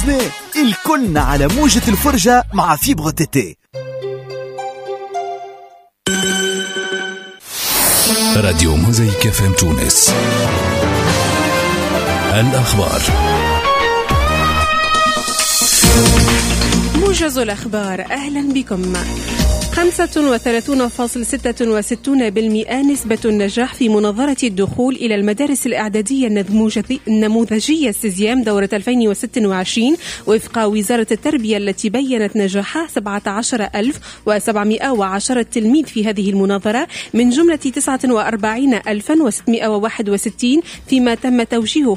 اسمع الكلنا على موجة الفرجة مع فيبغ تيتي. راديو موزايك FM تونس. الأخبار. موجز الأخبار، أهلا بكم. 35.66% نسبة النجاح في منظرة الدخول إلى المدارس الإعدادية النموذجية سيزيام دورة 2026 وفق وزارة التربية، التي بيّنت نجاح 17,710 تلميذ في هذه المناظرة من جملة 49,661، فيما تم توجيه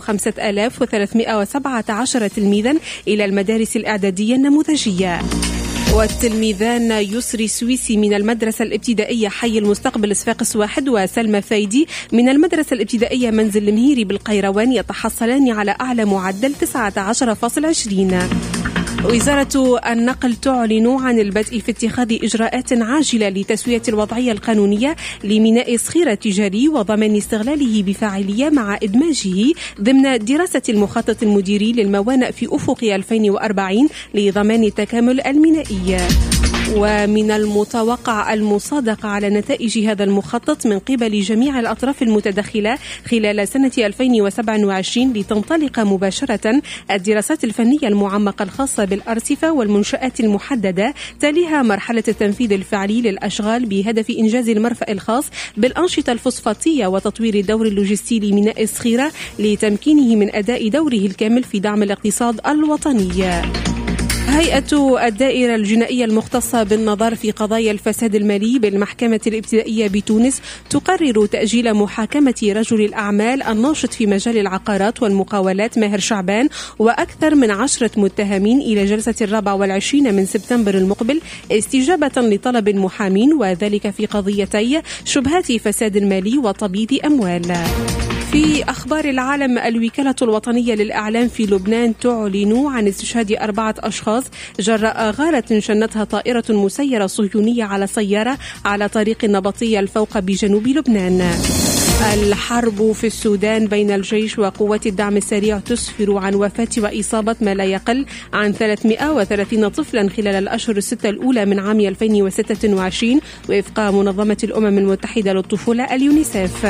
5,317 تلميذا إلى المدارس الإعدادية النموذجية. والتلميذان يسري سويسي من المدرسة الابتدائية حي المستقبل صفاقس 1 وسلمى فايدي من المدرسة الابتدائية منزل المهيري بالقيروان يتحصلان على أعلى معدل 19.20. وزارة النقل تعلن عن البدء في اتخاذ إجراءات عاجلة لتسوية الوضعية القانونية لميناء صخيرة التجاري وضمان استغلاله بفاعلية مع إدماجه ضمن دراسة المخطط المديري للموانئ في أفق 2040 لضمان التكامل المينائي. ومن المتوقع المصادقة على نتائج هذا المخطط من قبل جميع الأطراف المتدخلة خلال سنة 2027 لتنطلق مباشرة الدراسات الفنية المعمقة الخاصة بالأرصفة والمنشآت المحددة، تليها مرحلة التنفيذ الفعلي للأشغال بهدف إنجاز المرفأ الخاص بالأنشطة الفوسفاتية وتطوير الدور اللوجستي لميناء الصخيرة لتمكينه من أداء دوره الكامل في دعم الاقتصاد الوطني. هيئة الدائرة الجنائية المختصة بالنظر في قضايا الفساد المالي بالمحكمة الابتدائية بتونس تقرر تأجيل محاكمة رجل الأعمال الناشط في مجال العقارات والمقاولات ماهر شعبان وأكثر من 10 متهمين إلى جلسة 24 من سبتمبر المقبل استجابة لطلب المحامين، وذلك في قضيتي شبهات فساد مالي وتبييض أموال. في أخبار العالم، الوكالة الوطنية للإعلام في لبنان تعلن عن استشهاد 4 أشخاص جراء غارة شنتها طائرة مسيرة صهيونية على سيارة على طريق النبطية الفوق بجنوب لبنان. الحرب في السودان بين الجيش وقوات الدعم السريع تسفر عن وفاة وإصابة ما لا يقل عن 330 طفلا خلال الأشهر الستة الأولى من عام 2026 وفق منظمة الأمم المتحدة للطفولة اليونيسيف.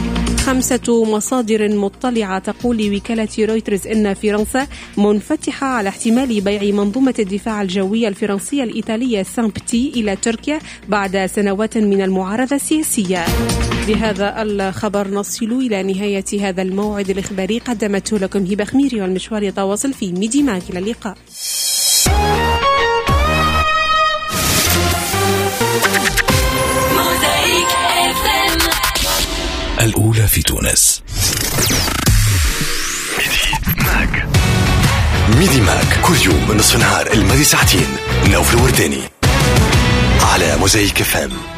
5 مصادر مطلعة تقول لوكالة رويترز إن فرنسا منفتحة على احتمال بيع منظومة الدفاع الجوية الفرنسية الإيطالية سامبتي إلى تركيا بعد سنوات من المعارضة السياسية. بهذا الخبر نصل إلى نهاية هذا الموعد الإخباري، قدمته لكم هبة خميري، والمشوار يتواصل في ميدي ماك. إلى اللقاء. الأولى في تونس. ميدي ماك كل يوم من نصف النهار الماضي ساعتين، نوف الورداني على موزايك FM.